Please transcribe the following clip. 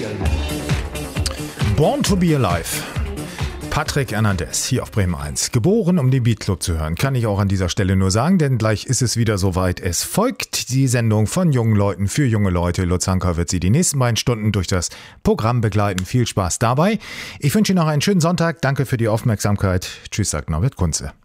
Born to be Alive. Patrick Hernandez hier auf Bremen 1. Geboren, um den Beat Club zu hören. Kann ich auch an dieser Stelle nur sagen, denn gleich ist es wieder soweit. Es folgt die Sendung von jungen Leuten für junge Leute. Lutz Hanker wird Sie die nächsten beiden Stunden durch das Programm begleiten. Viel Spaß dabei. Ich wünsche Ihnen noch einen schönen Sonntag. Danke für die Aufmerksamkeit. Tschüss, sagt Norbert Kunze.